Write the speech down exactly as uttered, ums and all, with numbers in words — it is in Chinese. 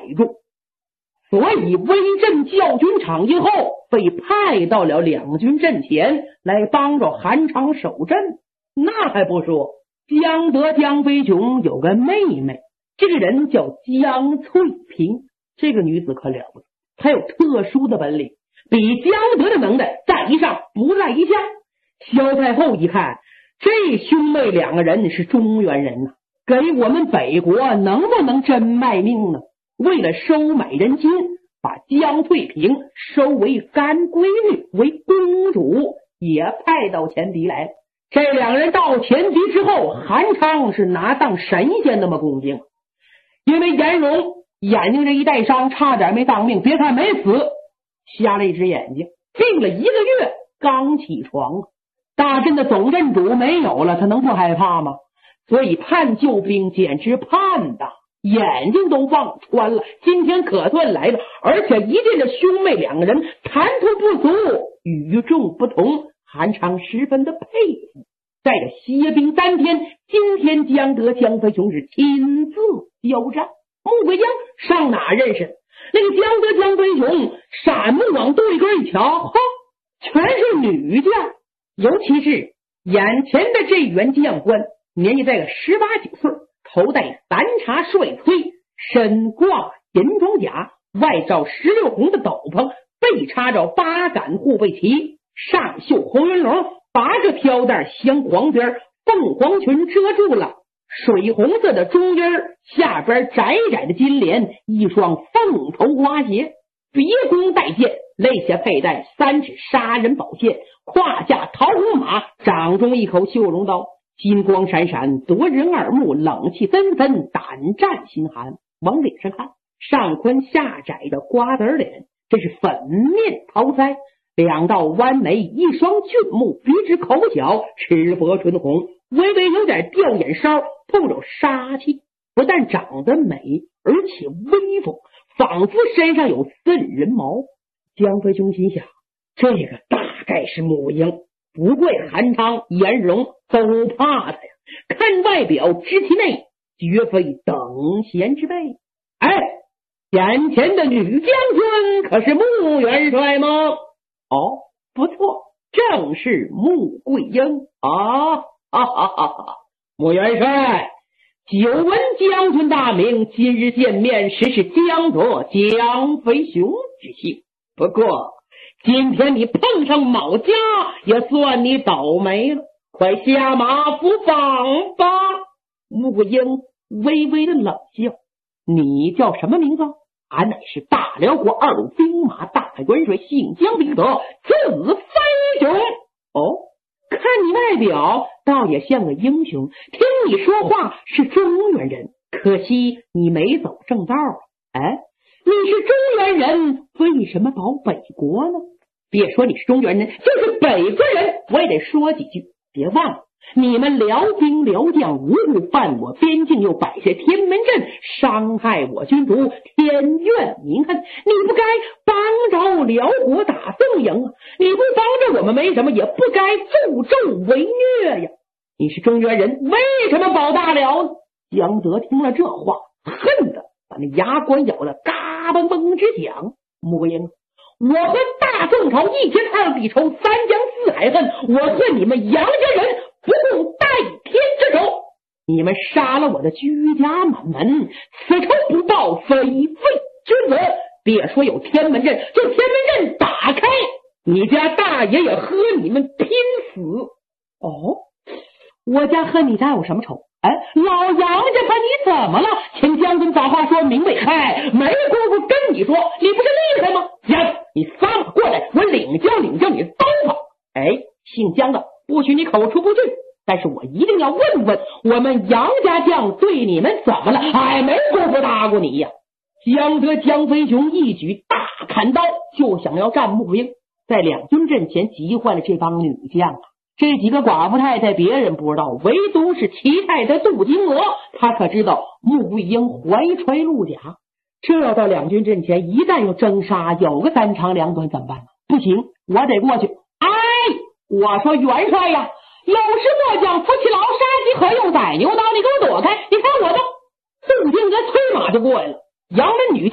住，所以威震教军场以后被派到了两军阵前来帮着韩昌守阵。那还不说，江德江飞雄有个妹妹，这个人叫江翠萍，这个女子可了不得，她有特殊的本领，比江德的能耐在一上不在一下。萧太后一看，这兄妹两个人是中原人呐、啊，给我们北国能不能真卖命呢？为了收买人心，把江翠萍收为干闺女，为公主，也派到前敌来了。这两人到前敌之后，韩昌是拿当神仙那么恭敬，因为颜容眼睛这一带伤，差点没当命，别看没死，瞎了一只眼睛，病了一个月刚起床。大阵的总阵主没有了，他能不害怕吗？所以盼救兵简直盼的眼睛都忘穿了。今天可算来了，而且一见这兄妹两个人谈吐不俗，与众不同，韩昌十分的佩服。在这歇兵三天，今天江德江飞雄是亲自交战。穆桂英上哪认识？那个江德江飞雄闪目往对根一瞧，哈，全是女将，尤其是眼前的这员将官，年纪在个十八九岁，头戴三叉帅崔，身挂银装甲，外罩十六红的斗篷，背插着八杆护卫旗，上绣红云龙，拔着飘带镶黄边，凤凰裙遮住了水红色的中间，下边窄窄的金莲，一双凤头花鞋，别弓带箭，肋下佩戴三尺杀人宝剑，胯下桃红马，掌中一口绣龙刀，金光闪闪，夺人耳目，冷气森森，胆战心寒。往脸上看，上宽下窄的瓜子脸，这是粉面桃腮，两道弯眉，一双俊目，鼻直口角，齿薄唇红，微微有点吊眼梢，透着杀气。不但长得美，而且威风，仿佛身上有四缕人毛。江飞雄心想，这个大概是母鹰，不怪韩昌、颜容都怕他呀。看外表知其内，绝非等闲之辈。哎，眼前的女将军可是穆元帅吗？哦，不错，正是穆桂英啊！哈哈哈哈！穆元帅，久闻将军大名，今日见面，实是江德江飞雄之幸。不过今天你碰上某家，也算你倒霉了，快下马伏访吧。穆桂英微微的冷笑，你叫什么名字？俺乃是大辽国二路兵马大元帅，姓江名德，字飞雄。哦，看你外表倒也像个英雄，听你说话是中原人，可惜你没走正道。哎，你是中原人，为什么保北国呢？别说你是中原人，就是北国人，我也得说几句。别忘了，你们辽兵辽将无故犯我边境，又摆下天门阵，伤害我军卒，天怨民恨。你不该帮着辽国打宋营啊！你不帮着我们没什么，也不该助纣为虐呀！你是中原人，为什么保大辽呢？江德听了这话，恨得把那牙关咬得嘎嘣嘣直响。穆桂英，我和大宋朝一天二地仇，三江四海恨，我恨你们杨家人不共戴天之仇。你们杀了我的居家满门，此仇不报，非废之责。别说有天门阵，就天门阵打开，你家大爷也和你们拼死。哦，我家和你家有什么仇？哎，老杨家把你怎么了？请将军把话说明白。嗨，没工夫跟你说，你不是厉害吗？杨子，你撒马过来，我领教领教你的刀法。哎，姓江的，不许你口出不逊，但是我一定要问问，我们杨家将对你们怎么了？哎，没工夫搭过你呀！江德江飞雄一举大砍刀，就想要战穆桂英，在两军阵前急坏了这帮女将啊！这几个寡妇太太别人不知道，唯独是齐太太杜金娥，她可知道穆桂英怀揣鹿甲。这要到两军阵前，一旦有争杀，有个三长两短怎么办呢？不行，我得过去。哎，我说元帅呀，有事末将夫妻劳，杀鸡何用宰牛刀？你给我躲开！你看我的！杜金娥催马就过来了，杨门女